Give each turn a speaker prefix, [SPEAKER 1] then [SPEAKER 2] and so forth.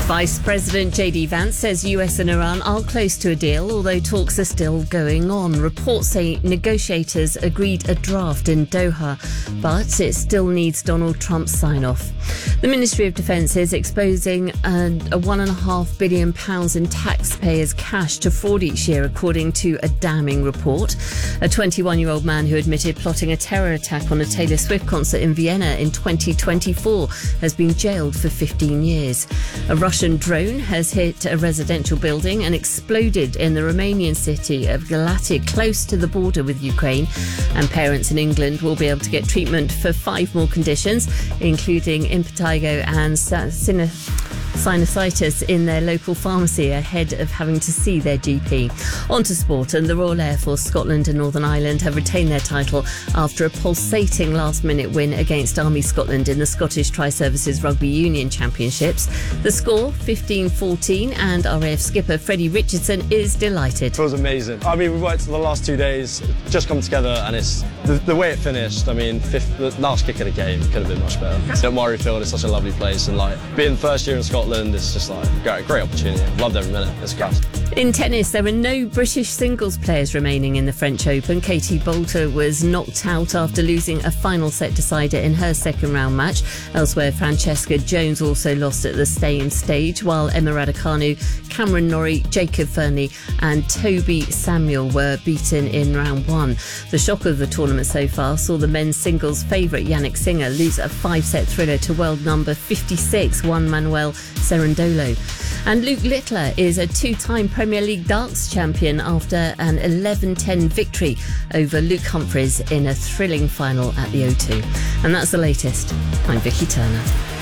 [SPEAKER 1] Vice President J.D. Vance says US and Iran are close to a deal, although talks are still going on. Reports say negotiators agreed a draft in Doha, but it still needs Donald Trump's sign-off. The Ministry of Defence is exposing a £1.5 billion in taxpayers' cash to fraud each year, according to a damning report. A 21-year-old man who admitted plotting a terror attack on a Taylor Swift concert in Vienna in 2024 has been jailed for 15 years. A Russian drone has hit a residential building and exploded in the Romanian city of Galați, close to the border with Ukraine. And parents in England will be able to get treatment for 5 more conditions, including impetigo and sinusitis in their local pharmacy ahead of having to see their GP. On to sport, and the Royal Air Force Scotland and Northern Ireland have retained their title after a pulsating last-minute win against Army Scotland in the Scottish Tri-Services Rugby Union Championships. The score, 15-14, and RAF skipper Freddie Richardson is delighted.
[SPEAKER 2] It was amazing. I mean, we worked the last 2 days, just come together, and it's the way it finished. I mean, the last kick of the game could have been much better. St Murrayfield is such a lovely place, and being first year in Scotland, it's just a great opportunity. Loved every minute. It's class.
[SPEAKER 1] In tennis, there are no British singles players remaining in the French Open. Katie Boulter was knocked out after losing a final set decider in her second round match. Elsewhere, Francesca Jones also lost at the same stage, while Emma Raducanu, Cameron Norrie, Jacob Fernley and Toby Samuel were beaten in round 1. The shock of the tournament so far saw the men's singles favourite Yannick Sinner lose a 5-set thriller to world number 56, Juan Manuel Cerundolo. And Luke Littler is a 2-time Premier League darts champion after an 11-10 victory over Luke Humphries in a thrilling final at the O2. And that's the latest. I'm Vicky Turner.